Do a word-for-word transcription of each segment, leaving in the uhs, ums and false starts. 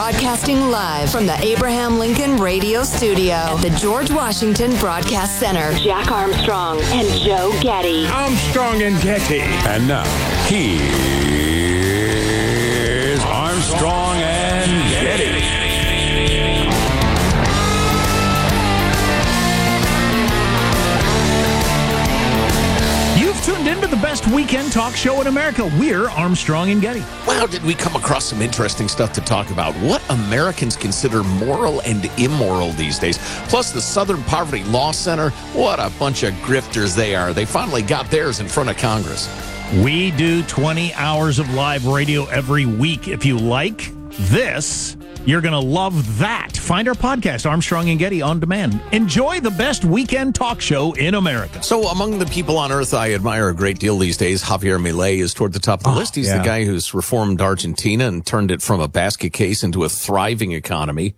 Broadcasting live from the Abraham Lincoln Radio Studio at the George Washington Broadcast Center. Jack Armstrong and Joe Getty. Armstrong and Getty. And now, here's Armstrong and Getty. Tuned into the best weekend talk show in America. We're Armstrong and Getty. Wow, did we come across some interesting stuff to talk about? What Americans consider moral and immoral these days. Plus, the Southern Poverty Law Center. What a bunch of grifters they are. They finally got theirs in front of Congress. We do twenty hours of live radio every week. If you like this, you're going to love that. Find our podcast, Armstrong and Getty, on demand. Enjoy the best weekend talk show in America. So among the people on earth I admire a great deal these days, Javier Milei is toward the top of the oh, list. He's yeah. the guy who's reformed Argentina and turned it from a basket case into a thriving economy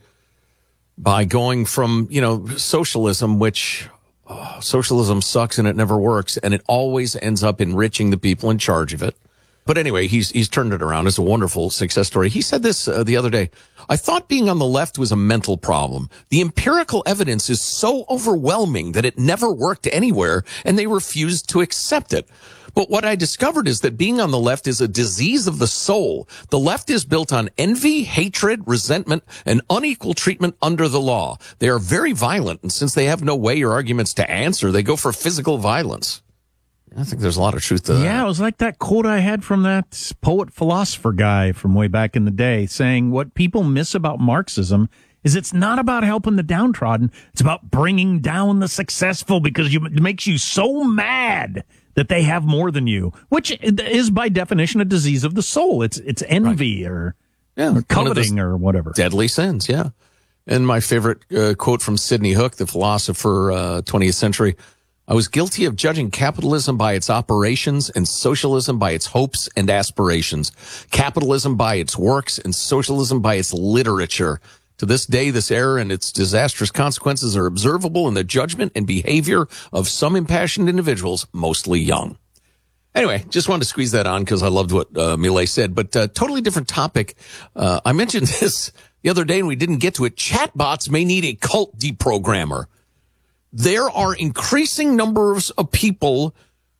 by going from, you know, socialism, which oh, socialism sucks and it never works, and it always ends up enriching the people in charge of it. But anyway, he's he's turned it around. It's a wonderful success story. He said this uh, the other day. I thought being on the left was a mental problem. The empirical evidence is so overwhelming that it never worked anywhere, and they refused to accept it. But what I discovered is that being on the left is a disease of the soul. The left is built on envy, hatred, resentment, and unequal treatment under the law. They are very violent, and since they have no way or arguments to answer, they go for physical violence. I think there's a lot of truth to that. Yeah, it was like that quote I had from that poet-philosopher guy from way back in the day saying what people miss about Marxism is it's not about helping the downtrodden. It's about bringing down the successful because you, it makes you so mad that they have more than you, which is by definition a disease of the soul. It's it's envy right. or, yeah, or coveting or whatever. Deadly sins, yeah. And my favorite uh, quote from Sidney Hook, the philosopher, uh, twentieth century, I was guilty of judging capitalism by its operations and socialism by its hopes and aspirations. Capitalism by its works and socialism by its literature. To this day, this error and its disastrous consequences are observable in the judgment and behavior of some impassioned individuals, mostly young. Anyway, just wanted to squeeze that on because I loved what uh, Milei said, but uh, totally different topic. Uh, I mentioned this the other day and we didn't get to it. Chatbots may need a cult deprogrammer. There are increasing numbers of people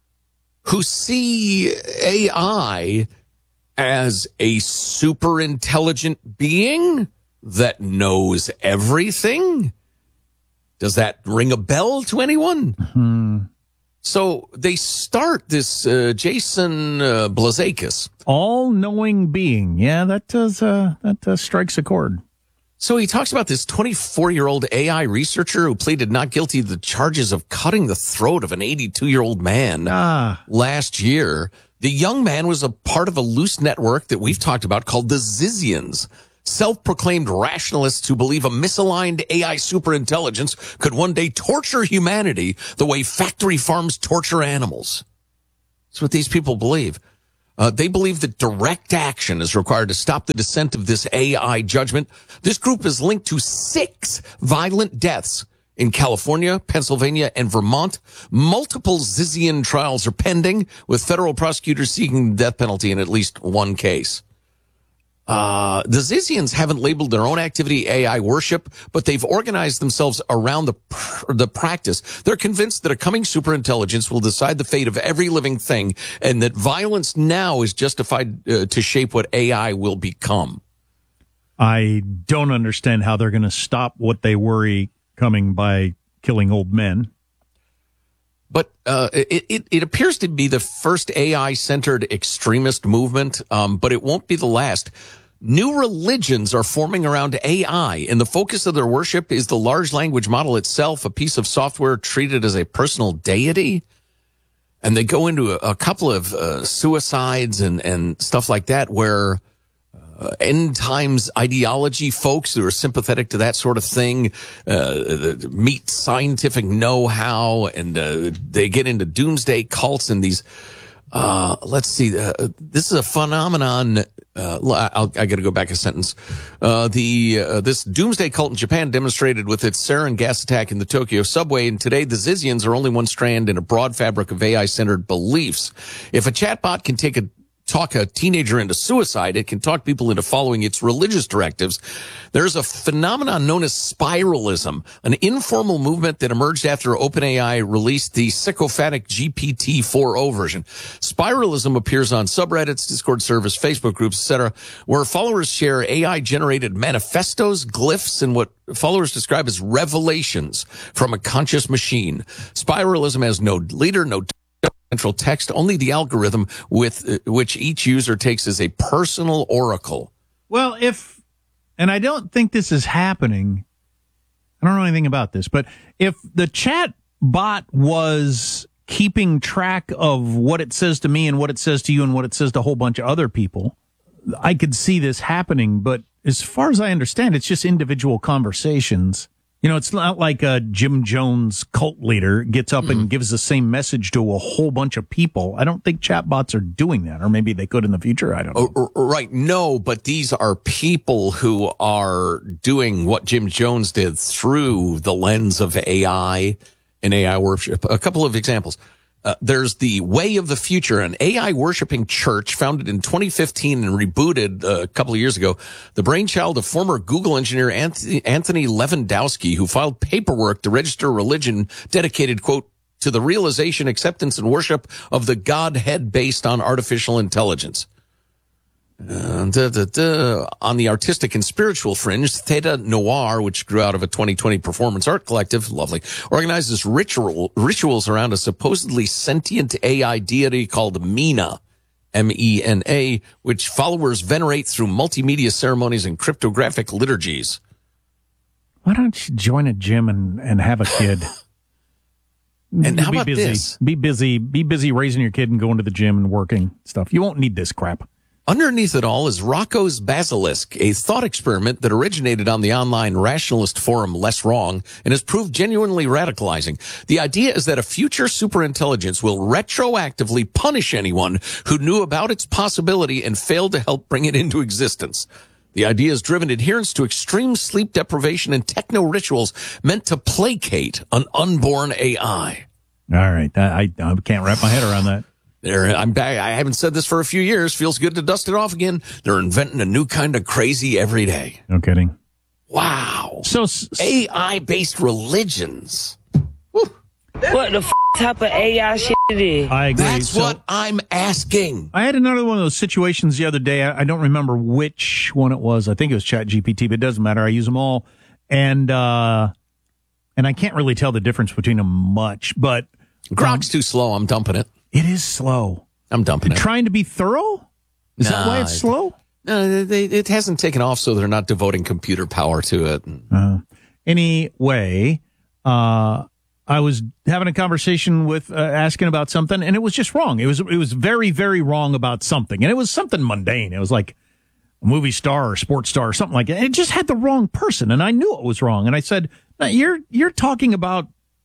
who see A I as a super intelligent being that knows everything. Does that ring a bell to anyone? Mm-hmm. So they start this uh, Jason uh, Blazakis. All-knowing being. Yeah, that does uh, that uh, strikes a chord. So he talks about this twenty-four-year-old A I researcher who pleaded not guilty to the charges of cutting the throat of an eighty-two-year-old man ah. last year. The young man was a part of a loose network that we've talked about called the Zizians, self-proclaimed rationalists who believe a misaligned A I superintelligence could one day torture humanity the way factory farms torture animals. That's what these people believe. Uh, they believe that direct action is required to stop the descent of this A I judgment. This group is linked to six violent deaths in California, Pennsylvania, and Vermont. Multiple Zizian trials are pending, with federal prosecutors seeking the death penalty in at least one case. Uh, the Zizians haven't labeled their own activity A I worship, but they've organized themselves around the pr- the practice. They're convinced that a coming superintelligence will decide the fate of every living thing, and that violence now is justified uh, to shape what A I will become. I don't understand how they're going to stop what they worry coming by killing old men. But uh, it, it, it appears to be the first A I-centered extremist movement, um, but it won't be the last. New religions are forming around A I, and the focus of their worship is the large language model itself, a piece of software treated as a personal deity. And they go into a, a couple of uh, suicides and, and stuff like that where uh, end times ideology folks who are sympathetic to that sort of thing uh, meet scientific know-how, and uh, they get into doomsday cults and these Uh, let's see. Uh, this is a phenomenon. Uh, I'll, I got to go back a sentence. Uh, the uh, this doomsday cult in Japan demonstrated with its sarin gas attack in the Tokyo subway, and today the Zizians are only one strand in a broad fabric of A I-centered beliefs. If a chatbot can take a talk a teenager into suicide. It can talk people into following its religious directives. There's a phenomenon known as spiralism, an informal movement that emerged after OpenAI released the sycophantic G P T four o version. Spiralism appears on subreddits, Discord servers, Facebook groups, et cetera, where followers share A I-generated manifestos, glyphs, and what followers describe as revelations from a conscious machine. Spiralism has no leader, no central text, only the algorithm with uh, which each user takes as a personal oracle. Well, if, and I don't think this is happening, I don't know anything about this, but if the chat bot was keeping track of what it says to me and what it says to you and what it says to a whole bunch of other people, I could see this happening. But as far as I understand, it's just individual conversations. You know, it's not like a Jim Jones cult leader gets up mm. and gives the same message to a whole bunch of people. I don't think chatbots are doing that, or maybe they could in the future. I don't know. Oh, right. No, but these are people who are doing what Jim Jones did through the lens of A I and A I worship. A couple of examples. Uh, there's the Way of the Future, an A I worshiping church founded in twenty fifteen and rebooted uh, a couple of years ago. The brainchild of former Google engineer Anthony, Anthony Lewandowski, who filed paperwork to register a religion dedicated, quote, to the realization, acceptance, and worship of the Godhead based on artificial intelligence. Uh, da, da, da. On the artistic and spiritual fringe, Theta Noir, which grew out of a twenty twenty performance art collective, lovely, organizes ritual rituals around a supposedly sentient A I deity called Mena, M E N A, which followers venerate through multimedia ceremonies and cryptographic liturgies. Why don't you join a gym and, and have a kid? And be how about busy. this? Be busy. Be busy raising your kid and going to the gym and working stuff. You won't need this crap. Underneath it all is Rocco's Basilisk, a thought experiment that originated on the online rationalist forum Less Wrong and has proved genuinely radicalizing. The idea is that a future superintelligence will retroactively punish anyone who knew about its possibility and failed to help bring it into existence. The idea has driven adherence to extreme sleep deprivation and techno rituals meant to placate an unborn A I. All right. I, I can't wrap my head around that. There, I'm back. I haven't said this for a few years. Feels good to dust it off again. They're inventing a new kind of crazy every day. No kidding. Wow. So s- A I-based religions. Woo. What the f- type of A I shit it is? I agree. That's so, what I'm asking. I had another one of those situations the other day. I, I don't remember which one it was. I think it was ChatGPT, but it doesn't matter. I use them all. And, uh, and I can't really tell the difference between them much, but. Grok's um, too slow. I'm dumping it. It is slow. I'm dumping it. Trying to be thorough? Is nah, that why it's slow? No, they, it hasn't taken off, so they're not devoting computer power to it. Uh, anyway, uh, I was having a conversation with, uh, asking about something, and it was just wrong. It was, it was very, very wrong about something. And it was something mundane. It was like a movie star or sports star or something like that. It just had the wrong person, and I knew it was wrong. And I said, no, you're, you're talking about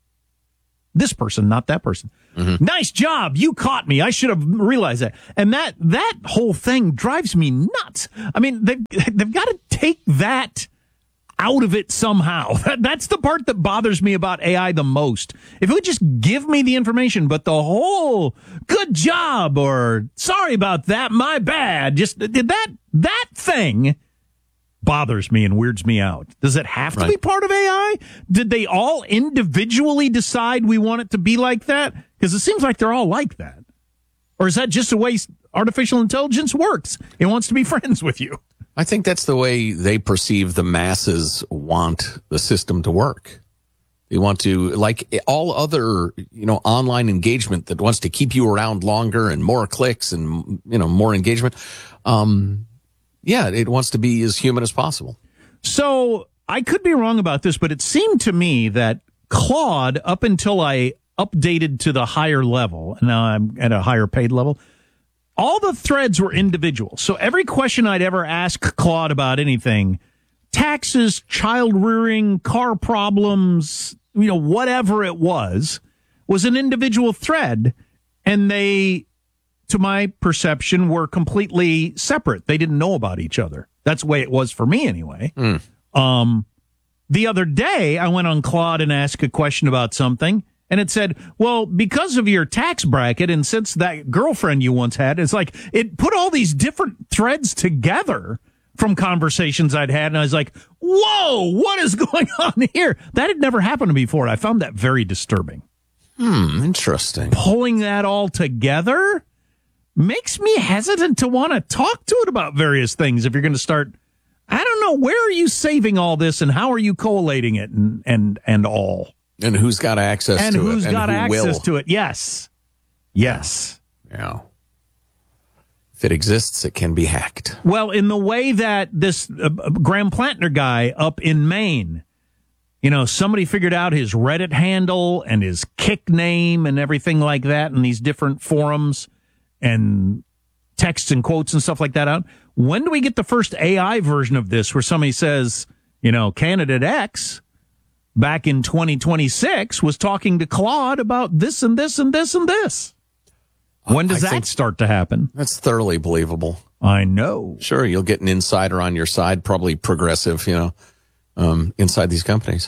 this person, not that person. Mm-hmm. Nice job. You caught me. I should have realized that. And that, that whole thing drives me nuts. I mean, they've, they've got to take that out of it somehow. That, that's the part that bothers me about A I the most. If it would just give me the information, but the whole good job or sorry about that, my bad, just did that, that thing bothers me and weirds me out. Does it have to right. be part of A I? Did they all individually decide we want it to be like that? Because it seems like they're all like that. Or is that just the way artificial intelligence works? It wants to be friends with you. I think that's the way they perceive the masses want the system to work. They want to, like all other, you know, online engagement that wants to keep you around longer and more clicks and, you know, more engagement. Um, Yeah, it wants to be as human as possible. So I could be wrong about this, but it seemed to me that Claude, up until I updated to the higher level, and now I'm at a higher paid level, all the threads were individual. So every question I'd ever ask Claude about anything, taxes, child rearing, car problems, you know, whatever it was, was an individual thread. And they, to my perception, were completely separate. They didn't know about each other. That's the way it was for me anyway. Mm. Um, the other day, I went on Claude and asked a question about something, And it said, well, because of your tax bracket and since that girlfriend you once had, it's like it put all these different threads together from conversations I'd had. And I was like, whoa, what is going on here? That had never happened to me before. I found that very disturbing. Hmm, interesting. Pulling that all together makes me hesitant to want to talk to it about various things. If you're going to start, I don't know, where are you saving all this and how are you collating it and, and, and all? And who's got access and to who's it? got and who access will. to it? Yes. Yes. Yeah. If it exists, it can be hacked. Well, in the way that this uh, Graham Plantner guy up in Maine, you know, somebody figured out his Reddit handle and his Kick name and everything like that in these different forums and texts and quotes and stuff like that out. When do we get the first A I version of this where somebody says, you know, candidate X back in twenty twenty-six was talking to Claude about this and this and this and this? When does I that think start to happen? That's thoroughly believable. I know. Sure, you'll get an insider on your side, probably progressive, you know, um, inside these companies.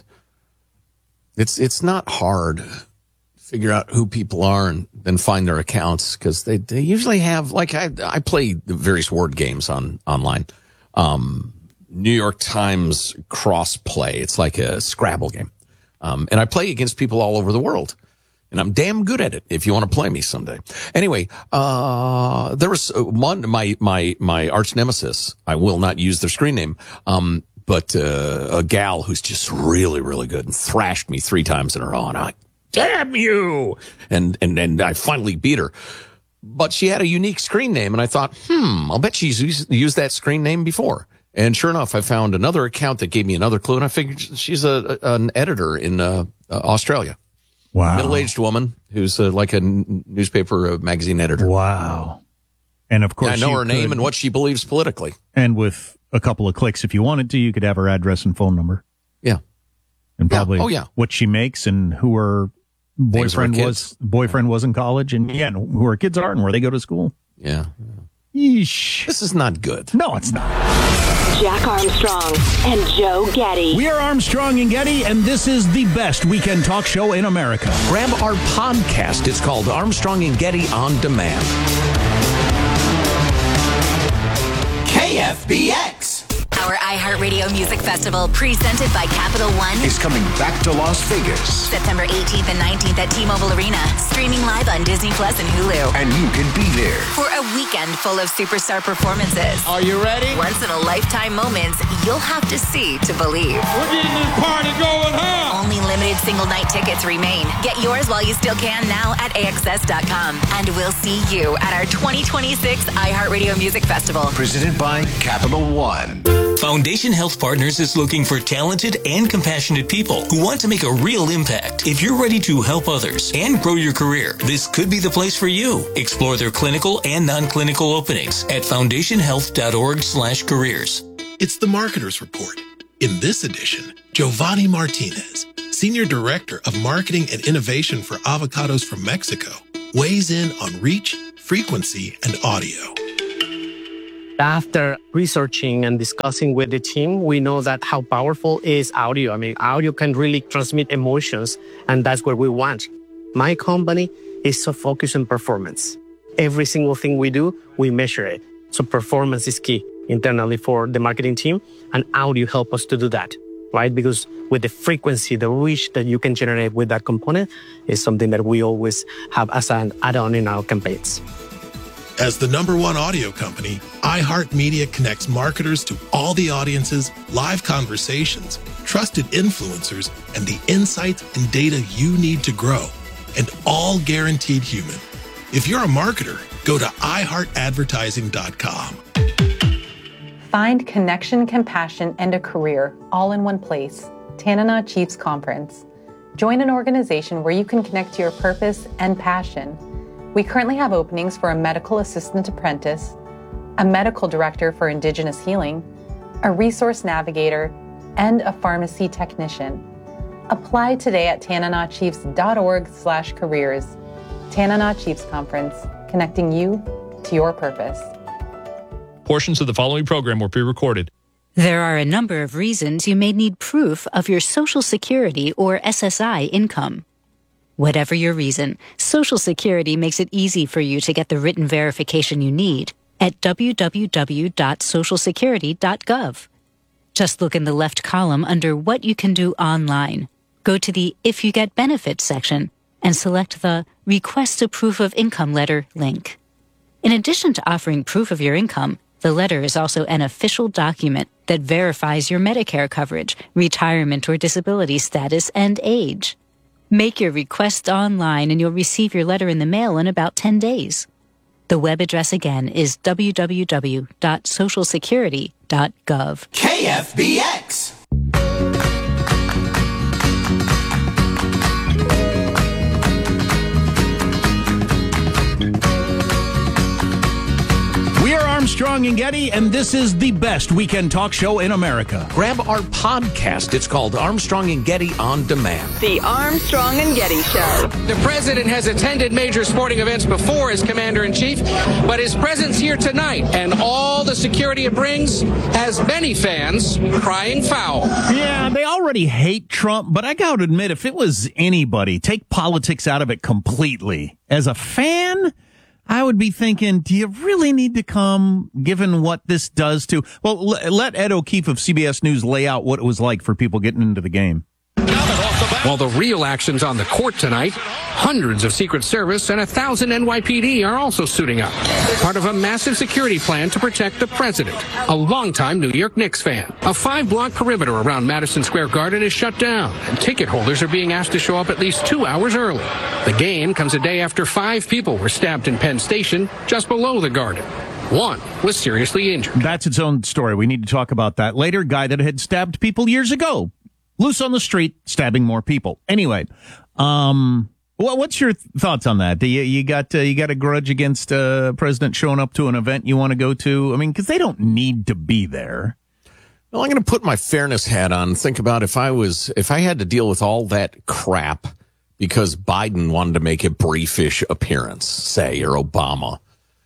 It's it's not hard to figure out who people are and then find their accounts because they, they usually have, like I, I play various word games on online. Um, New York Times cross play. It's like a Scrabble game. Um, and I play against people all over the world. And I'm damn good at it if you want to play me someday. Anyway, uh, there was one, my, my, my arch nemesis. I will not use their screen name. Um, but, uh, a gal who's just really, really good and thrashed me three times in a row. And I'm like, damn you. And, and, and I finally beat her. But she had a unique screen name. And I thought, hmm, I'll bet she's used, used that screen name before. And sure enough, I found another account that gave me another clue. And I figured she's a, a an editor in, uh, uh Australia. Wow. Middle-aged woman who's uh, like a n- newspaper uh, magazine editor. Wow. And of course, I know you her could, name and what she believes politically. And with a couple of clicks, if you wanted to, you could have her address and phone number. Yeah. And probably Yeah. Oh, yeah. what she makes and who her boyfriend Names of her was boyfriend was in college and yeah, and who her kids are and where they go to school. Yeah. Yeesh. This is not good. No, it's not. Jack Armstrong and Joe Getty. We are Armstrong and Getty, and this is the best weekend talk show in America. Grab our podcast. It's called Armstrong and Getty On Demand. K F B X Our iHeartRadio Music Festival, presented by Capital One, is coming back to Las Vegas. September eighteenth and nineteenth at T-Mobile Arena, streaming live on Disney Plus and Hulu. And you can be there. For a weekend full of superstar performances. Are you ready? Once-in-a-lifetime moments you'll have to see to believe. We're getting this party going, huh? Only limited single-night tickets remain. Get yours while you still can now at A X S dot com. And we'll see you at our twenty twenty-six iHeartRadio Music Festival. Presented by Capital One. Foundation Health Partners is looking for talented and compassionate people who want to make a real impact. If you're ready to help others and grow your career, this could be the place for you. Explore their clinical and non-clinical openings at foundation health dot org slash careers. It's the Marketer's Report. In this edition, Giovanni Martinez, Senior Director of Marketing and Innovation for Avocados from Mexico, weighs in on reach, frequency, and audio. After researching and discussing with the team, we know that how powerful is audio. I mean, audio can really transmit emotions, and that's what we want. My company is so focused on performance. Every single thing we do, we measure it. So performance is key internally for the marketing team, and audio help us to do that, right? Because with the frequency, the reach that you can generate with that component is something that we always have as an add-on in our campaigns. As the number one audio company, iHeartMedia connects marketers to all the audiences, live conversations, trusted influencers, and the insights and data you need to grow, and all guaranteed human. If you're a marketer, go to i heart advertising dot com. Find connection, compassion, and a career all in one place. Tanana Chiefs Conference. Join an organization where you can connect to your purpose and passion. We currently have openings for a medical assistant apprentice, a medical director for Indigenous healing, a resource navigator, and a pharmacy technician. Apply today at tanana chiefs dot org slash careers. Tanana Chiefs Conference, connecting you to your purpose. Portions of the following program were pre-recorded. There are a number of reasons you may need proof of your Social Security or S S I income. Whatever your reason, Social Security makes it easy for you to get the written verification you need at w w w dot social security dot gov. Just look in the left column under What You Can Do Online. Go to the If You Get Benefits section and select the Request a Proof of Income Letter link. In addition to offering proof of your income, the letter is also an official document that verifies your Medicare coverage, retirement or disability status, and age. Make your request online and you'll receive your letter in the mail in about ten days. The web address again is w w w dot social security dot gov. K F B X. We are Armstrong and Getty, and this is the best weekend talk show in America. Grab our podcast. It's called Armstrong and Getty On Demand. The Armstrong and Getty Show. The president has attended major sporting events before as commander-in-chief, but his presence here tonight and all the security it brings has many fans crying foul. Yeah, they already hate Trump, but I gotta admit, if it was anybody, take politics out of it completely. As a fan, I would be thinking, do you really need to come, given what this does to... Well, l- let Ed O'Keefe of C B S News lay out what it was like for people getting into the game. While the real action's on the court tonight, hundreds of Secret Service and a thousand N Y P D are also suiting up. Part of a massive security plan to protect the president, a longtime New York Knicks fan. A five-block perimeter around Madison Square Garden is shut down, and ticket holders are being asked to show up at least two hours early. The game comes a day after five people were stabbed in Penn Station, just below the Garden. One was seriously injured. That's its own story. We need to talk about that later. Guy that had stabbed people years ago. Loose on the street, stabbing more people. Anyway, um, well, what's your th- thoughts on that? Do you, you got uh, you got a grudge against uh, president showing up to an event you want to go to? I mean, because they don't need to be there. Well, I'm going to put my fairness hat on and think about if I was if I had to deal with all that crap because Biden wanted to make a briefish appearance, say, or Obama.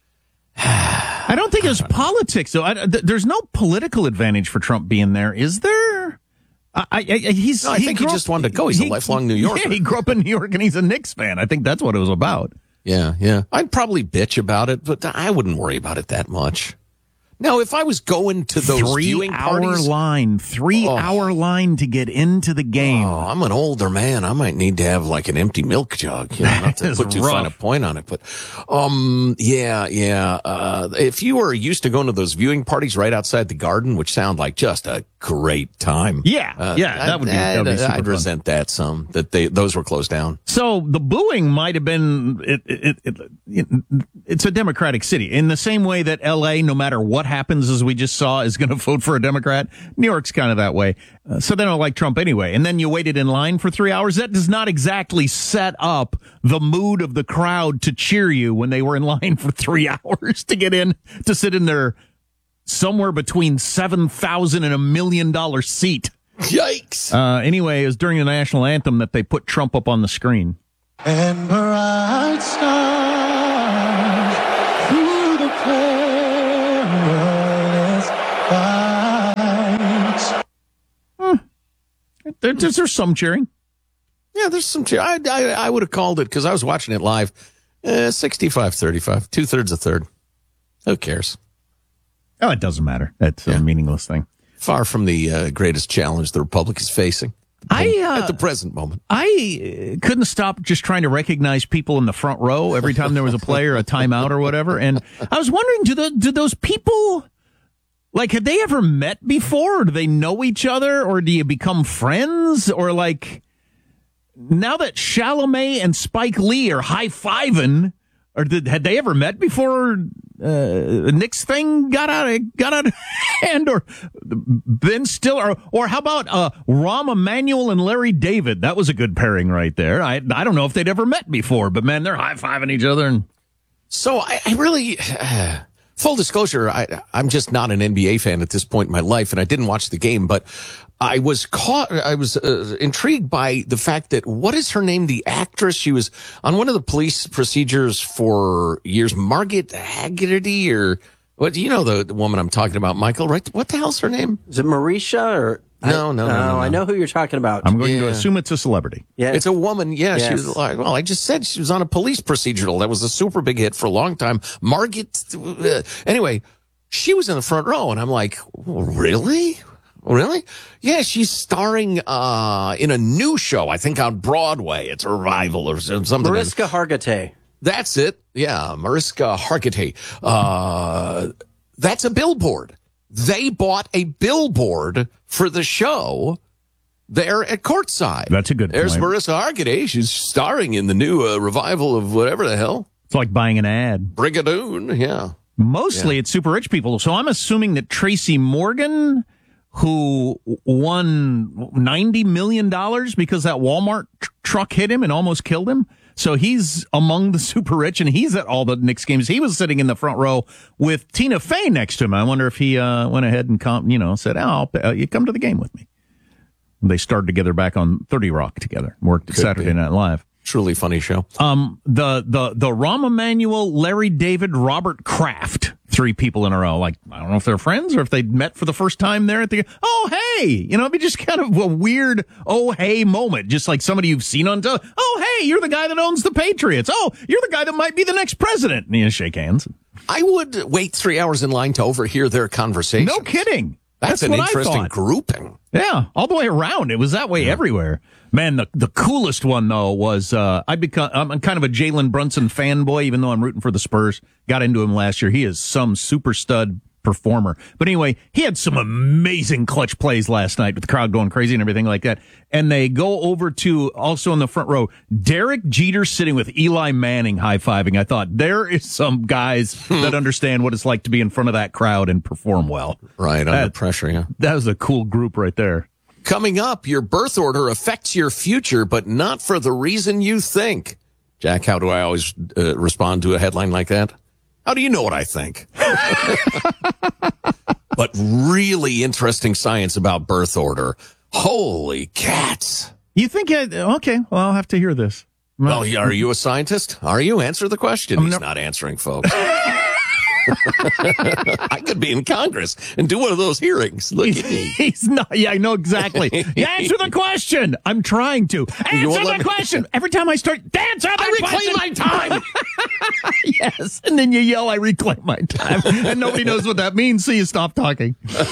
I don't think it's politics, though. I, th- there's no political advantage for Trump being there, is there? I, I, he's, no, I he think he up, just wanted to go. He's he, a lifelong New Yorker. Yeah, he grew up in New York and he's a Knicks fan. I think that's what it was about. Yeah, yeah. I'd probably bitch about it, but I wouldn't worry about it that much. Now, if I was going to those three viewing hour parties, line, three oh. hour line to get into the game. Oh, I'm an older man. I might need to have like an empty milk jug. You know, not to put too rough. fine a point on it, but um, yeah, yeah. Uh, if you were used to going to those viewing parties right outside the Garden, which sound like just a great time, yeah, uh, yeah, that would be. That would be super I'd fun. resent that some that they those were closed down. So the booing might have been. It, it, it, it, it's a Democratic city in the same way that L A, no matter what happens, as we just saw, is going to vote for a Democrat. New York's kind of that way. Uh, so they don't like Trump anyway. And then you waited in line for three hours. That does not exactly set up the mood of the crowd to cheer you when they were in line for three hours to get in, to sit in their somewhere between seven thousand and a million dollar seat. Yikes. Uh, anyway, it was during the national anthem that they put Trump up on the screen. And bright stars through the perilous fights. Hmm. There, there's, there's some cheering. Yeah, there's some cheering. I, I, I would have called it, because I was watching it live, uh, sixty-five thirty-five, two-thirds a third. Who cares? Oh, it doesn't matter. That's yeah. a meaningless thing. Far from the uh, greatest challenge the Republic is facing. I uh, at the present moment. I couldn't stop just trying to recognize people in the front row every time there was a play or a timeout or whatever. And I was wondering, do the do those people, like, had they ever met before? Or do they know each other? Or do you become friends? Or, like, now that Chalamet and Spike Lee are high-fiving, or did, had they ever met before uh, Nick's thing got out of got out of hand, or Ben Stiller, or, or how about uh, Rahm Emanuel and Larry David? That was a good pairing right there. I I don't know if they'd ever met before, but man, they're high fiving each other. And so I, I really, uh, full disclosure, I I'm just not an N B A fan at this point in my life, and I didn't watch the game, but I was caught, I was uh, intrigued by the fact that, what is her name? The actress, she was on one of the police procedures for years, Margaret Haggerty, or what, you know, the, the woman I'm talking about, Michael, right? What the hell's her name? Is it Marisha or? No, no, no, no, no. I know who you're talking about. I'm going Yeah. to assume it's a celebrity. Yeah. It's a woman. Yeah, Yes. she was like, well, I just said she was on a police procedural. That was a super big hit for a long time. Margaret, uh, anyway, she was in the front row, and I'm like, really? Really? Yeah, she's starring uh, in a new show, I think on Broadway. It's a revival or something. Mariska Hargitay. That's it. Yeah, Mariska Hargitay. Uh, that's a billboard. They bought a billboard for the show there at Courtside. That's a good There's point. Mariska Hargitay. She's starring in the new uh, revival of whatever the hell. It's like buying an ad. Brigadoon, yeah. Mostly Yeah. it's super rich people. So I'm assuming that Tracy Morgan, who won ninety million dollars because that Walmart tr- truck hit him and almost killed him. So he's among the super rich, and he's at all the Knicks games. He was sitting in the front row with Tina Fey next to him. I wonder if he uh, went ahead and com- you know said, "Oh, I'll, uh, you come to the game with me." They started together back on thirty Rock together. Worked Could Saturday be. Night Live. Truly funny show. Um, the the the Rahm Emanuel, Larry David, Robert Kraft, three people in a row. Like, I don't know if they're friends or if they met for the first time there at the. Oh hey, you know, it'd be just kind of a weird oh hey moment, just like somebody you've seen on. T- oh hey, you're the guy that owns the Patriots. Oh, you're the guy that might be the next president. And you shake hands. I would wait three hours in line to overhear their conversation. No kidding. That's, That's an what I interesting thought. grouping. Yeah, all the way around. It was that way Yeah. everywhere. Man, the the coolest one though was uh I become I'm kind of a Jalen Brunson fanboy, even though I'm rooting for the Spurs. Got into him last year. He is some super stud performer. But anyway, he had some amazing clutch plays last night with the crowd going crazy and everything like that. And they go over to also in the front row, Derek Jeter sitting with Eli Manning high-fiving. I thought there is some guys that understand what it's like to be in front of that crowd and perform well. Right, under That- pressure, yeah. That was a cool group right there. Coming up, your birth order affects your future, but not for the reason you think. Jack, how do I always uh, respond to a headline like that? How do you know what I think? But really interesting science about birth order. Holy cats. You think, it, okay, well, I'll have to hear this. Well, are you a scientist? Are you? Answer the question. I'm He's not- not answering, folks. I could be in Congress and do one of those hearings. Look at me. He's not. Yeah, I know exactly. Answer the question. I'm trying to answer won't let the me- question. Every time I start, answer the I question. reclaim my time. Yes, and then you yell, "I reclaim my time," and nobody knows what that means, so you stop talking. No,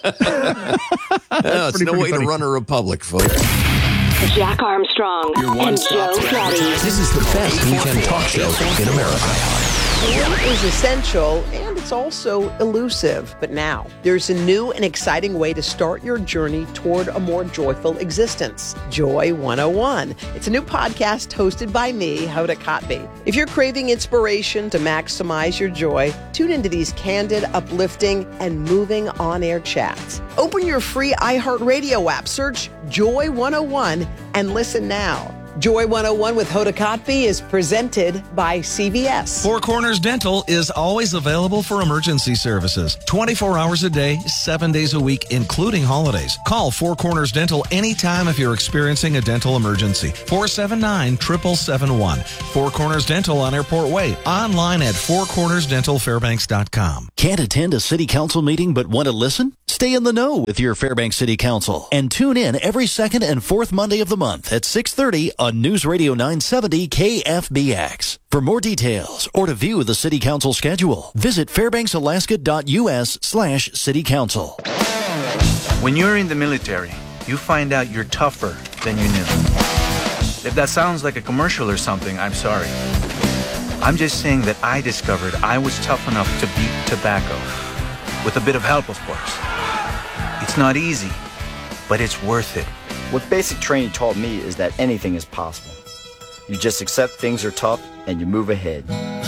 it's pretty, no pretty way funny. to run a republic, folks. Jack Armstrong Your and one-stop Joe Getty. This is the best weekend talk show in America. It is essential and it's also elusive. But now there's a new and exciting way to start your journey toward a more joyful existence. Joy one oh one. It's a new podcast hosted by me, Hoda Kotb. If you're craving inspiration to maximize your joy, tune into these candid, uplifting, and moving on-air chats. Open your free iHeartRadio app, search Joy one oh one, and listen now. Joy one oh one with Hoda Kotb is presented by C V S. Four Corners Dental is always available for emergency services. twenty-four hours a day, seven days a week, including holidays. Call Four Corners Dental anytime if you're experiencing a dental emergency. four seven nine, seven seven seven one. Four Corners Dental on Airport Way. Online at four corners dental fairbanks dot com. Can't attend a city council meeting but want to listen? Stay in the know with your Fairbanks City Council and tune in every second and fourth Monday of the month at six thirty on News Radio nine seventy K F B X. For more details or to view the City Council schedule, visit fairbanks alaska dot U S slash city council. When you're in the military, you find out you're tougher than you knew. If that sounds like a commercial or something, I'm sorry. I'm just saying that I discovered I was tough enough to beat tobacco. With a bit of help, of course. It's not easy, but it's worth it. What basic training taught me is that anything is possible. You just accept things are tough and you move ahead.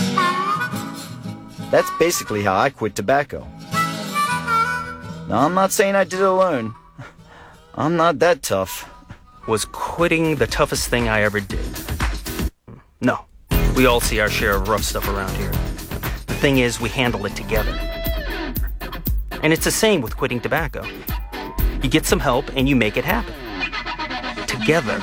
That's basically how I quit tobacco. Now, I'm not saying I did it alone. I'm not that tough. Was quitting the toughest thing I ever did? No. We all see our share of rough stuff around here. The thing is, we handle it together. And it's the same with quitting tobacco. You get some help and you make it happen. Together.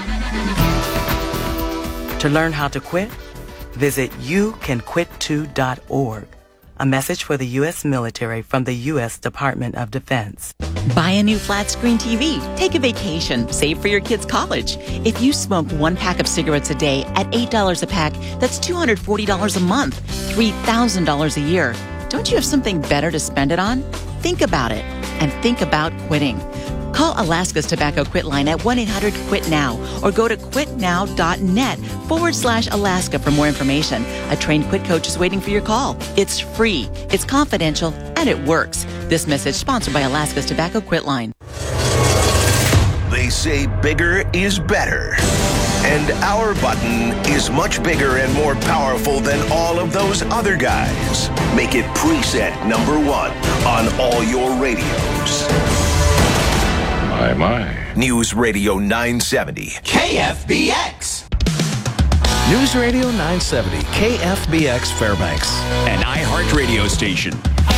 To learn how to quit, visit you can quit too dot org. A message for the U S military from the U S Department of Defense. Buy a new flat screen T V, take a vacation, save for your kids' college. If you smoked one pack of cigarettes a day at eight dollars a pack, that's two hundred forty dollars a month, three thousand dollars a year. Don't you have something better to spend it on? Think about it, and think about quitting. Call Alaska's Tobacco Quit line at one eight hundred quit now or go to quitnow.net forward slash Alaska for more information. A trained quit coach is waiting for your call. It's free, it's confidential, and it works. This message sponsored by Alaska's Tobacco Quit line. They say bigger is better. And our button is much bigger and more powerful than all of those other guys. Make it preset number one on all your radios. My, my. News Radio nine seventy. K F B X. News Radio nine seventy, K F B X Fairbanks. An iHeart radio station.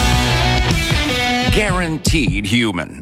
Guaranteed human.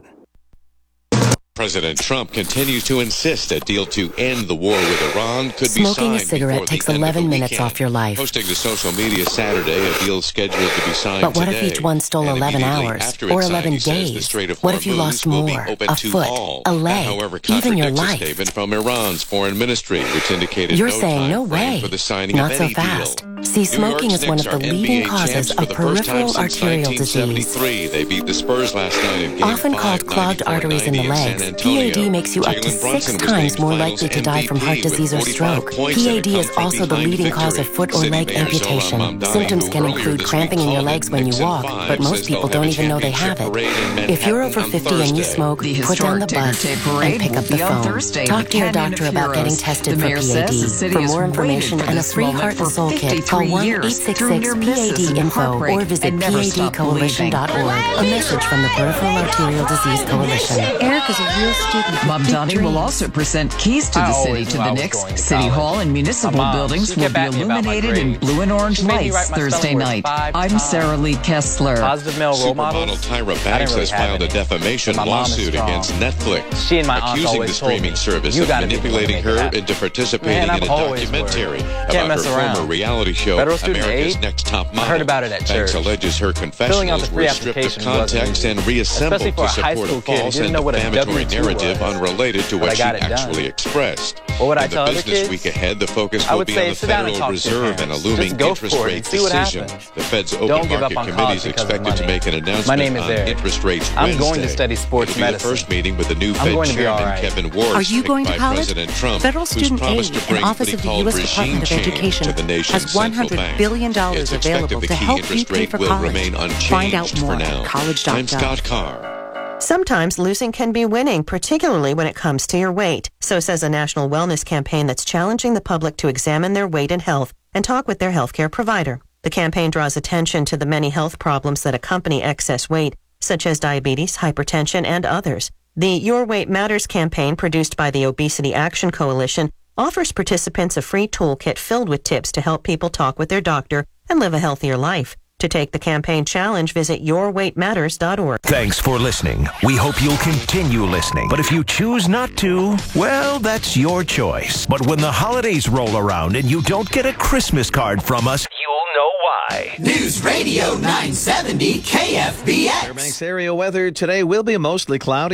President Trump continues to insist a deal to end the war with Iran could Smoking be signed a cigarette takes eleven minutes off your life. Posting to social media Saturday, a deal scheduled to be signed But what today. if each one stole And eleven immediately hours after it's or signed, eleven he says the days? Strait of What if you Hormuz lost will be more? open A to foot, all. a leg, That, however, even your contradicts a life. statement from Iran's foreign ministry, which indicated You're no saying time no frame way. for the signing Not of so any fast. deal. See, New smoking York's is one of Knicks the are N B A leading causes champs for of the first time peripheral since arterial nineteen disease. seventy-three. They beat the Spurs last night in Game Often five, called clogged arteries in the legs, P A D makes you up to Jalen six Brunson was times named more Finals likely to die M V P from heart with disease or forty-five stroke. points P A that D have is come from also the behind leading victory. cause of foot or City leg Mayor Zohran amputation. Mamdani, Symptoms who can earlier include this cramping week in your called legs it when you Knicks in walk, five, but most says people they'll don't have a even know they have championship parade in it. If you're Manhattan over on fifty and you Thursday. smoke, The put down the historic Ticker bus Tape and Parade pick will up the be on phone. Thursday in Talk the to your Canyon doctor of about getting Heroes. tested The for mayor P A says D. the city For has more waited information for and a this free moment heart for and soul kit, call fifty-three one eight years six through six near P A misses D and info heartbreak or visit and never P A D stop coalition dot org. A message from the Peripheral Arterial Disease Coalition. Eric is a real student. Mamdani will also present keys to I the city always to knew I the was Knicks. going to City college. Hall and municipal My mom, buildings she will kept be asking me about my illuminated in grades. blue and orange She made me lights write my Thursday spelling words night. five I'm times. Sarah Lee Kessler. Positive male role Supermodel models. Tyra I Banks didn't really has have filed a any. defamation My mom is lawsuit strong. against Netflix, She and my aunts accusing always the told me, streaming service "You of gotta be the one to manipulating make it her happen." into participating Man, in a I've always documentary worried. about Can't mess her around. former reality show, Federal student America's aid? Next Top Model. I heard about it at Banks church. alleges her Filling out the confessionals free were stripped of application wasn't context easy. and reassembled Especially for to a high support school a kid who false didn't and know what a defamatory W two narrative was. unrelated to But I what she got it done. actually expressed. What would I In the tell other business kids? week ahead, the focus I will would be say, on the sit down and Federal talk to your Reserve and a parents. looming Just go interest for it rate and see what decision. happens. The Fed's Don't open give up market on committee college is because of expected to money. make an announcement My name is on Eric. interest rates I'm Wednesday. going to study sports It'll be medicine. the first meeting with the new I'm Fed going to be chairman all right. Kevin Warsh, Are you picked going to by college? President Trump, Federal who's Student promised Aid to bring and Office what he of the called U S regime Department of change Education to the nation's has central one hundred bank. billion dollars It's expected available the to key help you interest pay rate for will college. remain unchanged Find out for more now. at college dot gov. I'm Scott Carr. Sometimes losing can be winning, particularly when it comes to your weight. So says a national wellness campaign that's challenging the public to examine their weight and health and talk with their healthcare provider. The campaign draws attention to the many health problems that accompany excess weight, such as diabetes, hypertension, and others. The Your Weight Matters campaign, produced by the Obesity Action Coalition, offers participants a free toolkit filled with tips to help people talk with their doctor and live a healthier life. To take the campaign challenge, visit your weight matters dot org. Thanks for listening. We hope you'll continue listening. But if you choose not to, well, that's your choice. But when the holidays roll around and you don't get a Christmas card from us, you'll know why. News Radio nine seventy K F B X. Fairbanks area weather today will be mostly cloudy.